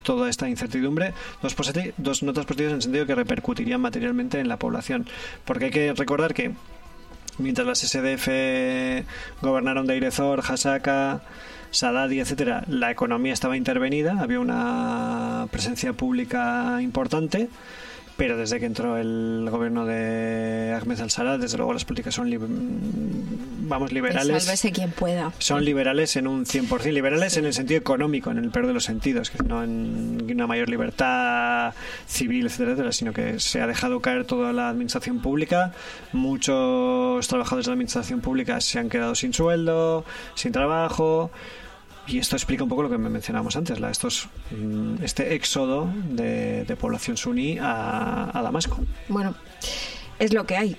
toda esta incertidumbre, dos notas positivas en el sentido que repercutirían materialmente en la población. Porque hay que recordar que mientras las SDF gobernaron Deir ez-Zor, Hasaka, Saadati, etcétera, la economía estaba intervenida, había una presencia pública importante, pero desde que entró el gobierno de Ahmed al-Sharaa, desde luego las políticas son liberales. Sálvese quien pueda. Son liberales en un 100%, liberales en el sentido económico, en el peor de los sentidos, que no en una mayor libertad civil, etcétera, etcétera, sino que se ha dejado caer toda la administración pública. Muchos trabajadores de la administración pública se han quedado sin sueldo, sin trabajo. Y esto explica un poco lo que mencionábamos antes, este éxodo de población suní a Damasco. Bueno, es lo que hay.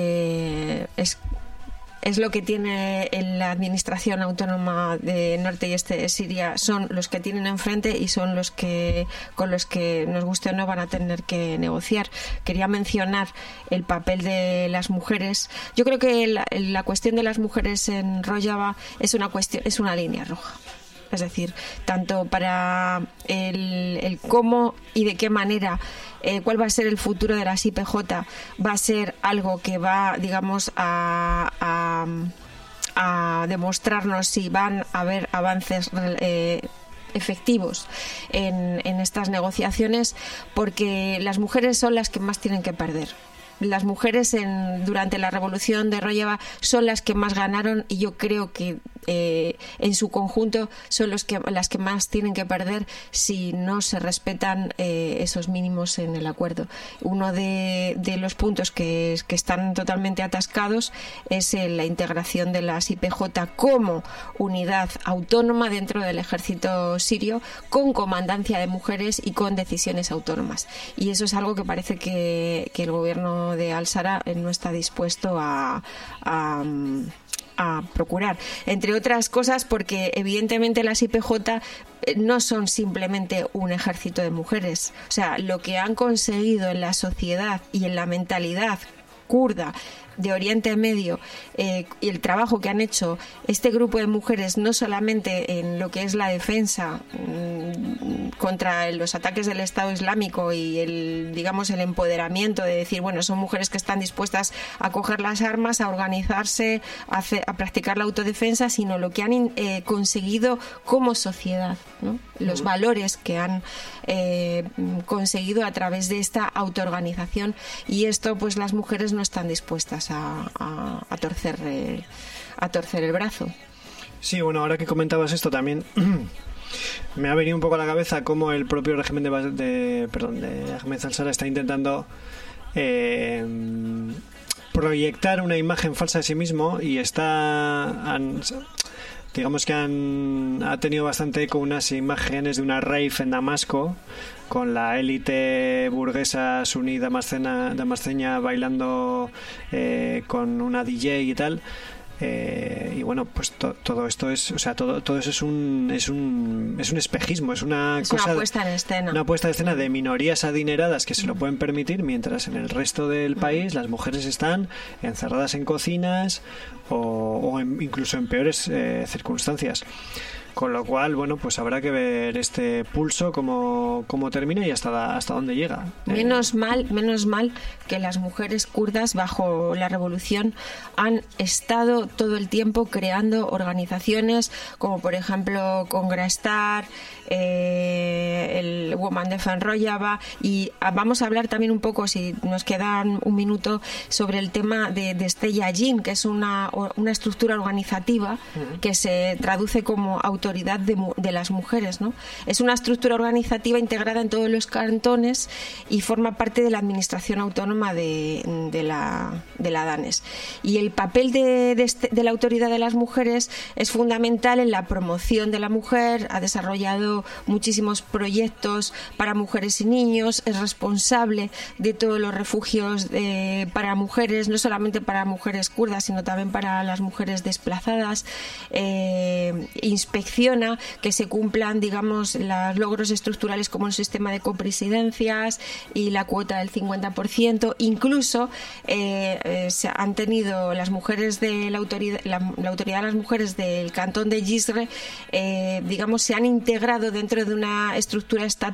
Es lo que tiene la administración autónoma de norte y este de Siria. Son los que tienen enfrente y son los que con los que, nos guste o no, van a tener que negociar. Quería mencionar el papel de las mujeres. Yo creo que la cuestión de las mujeres en Rojava es una línea roja. Es decir, tanto para el cómo y de qué manera, cuál va a ser el futuro de las IPJ, va a ser algo que va, digamos, a demostrarnos si van a haber avances efectivos en estas negociaciones, porque las mujeres son las que más tienen que perder. Las mujeres durante la revolución de Rojava son las que más ganaron, y yo creo que en su conjunto son las que más tienen que perder si no se respetan esos mínimos en el acuerdo. Uno de los puntos que están totalmente atascados es la integración de las IPJ como unidad autónoma dentro del ejército sirio, con comandancia de mujeres y con decisiones autónomas. Y eso es algo que parece que el gobierno de al-Sharaa no está dispuesto a procurar, entre otras cosas porque evidentemente las IPJ no son simplemente un ejército de mujeres. O sea, lo que han conseguido en la sociedad y en la mentalidad kurda de Oriente Medio, y el trabajo que han hecho este grupo de mujeres, no solamente en lo que es la defensa contra los ataques del Estado Islámico y el empoderamiento de decir, bueno, son mujeres que están dispuestas a coger las armas, a organizarse, a practicar la autodefensa, sino lo que han conseguido como sociedad, ¿no? Los valores que han conseguido a través de esta autoorganización, y esto pues las mujeres no están dispuestas a torcer el brazo. Sí, bueno, ahora que comentabas esto también me ha venido un poco a la cabeza cómo el propio régimen de Ahmed al-Sharaa está intentando proyectar una imagen falsa de sí mismo, y digamos que ha tenido bastante eco unas imágenes de una rave en Damasco con la élite burguesa suní damasceña bailando con una DJ y tal. Y bueno, pues todo esto es, o sea, todo eso es un espejismo, es una puesta en escena. Una puesta en escena de minorías adineradas que se lo pueden permitir, mientras en el resto del país las mujeres están encerradas en cocinas o incluso en peores circunstancias. Con lo cual, bueno, pues habrá que ver este pulso cómo termina y hasta dónde llega. Menos mal que las mujeres kurdas bajo la revolución han estado todo el tiempo creando organizaciones como por ejemplo Congrastar, el Women Defend Rojava, y vamos a hablar también un poco, si nos quedan un minuto, sobre el tema de Stella Jin, que es una estructura organizativa que se traduce como autoridad de las mujeres, ¿no? Es una estructura organizativa integrada en todos los cantones y forma parte de la administración autónoma de la Danes. Y el papel de la autoridad de las mujeres es fundamental en la promoción de la mujer. Ha desarrollado muchísimos proyectos para mujeres y niños, es responsable de todos los refugios para mujeres, no solamente para mujeres kurdas, sino también para las mujeres desplazadas. Inspecciona que se cumplan, digamos, los logros estructurales como el sistema de copresidencias y la cuota del 50%. Incluso se han tenido las mujeres de la autoridad de las mujeres del cantón de Jizre, digamos, se han integrado dentro de una estructura estatal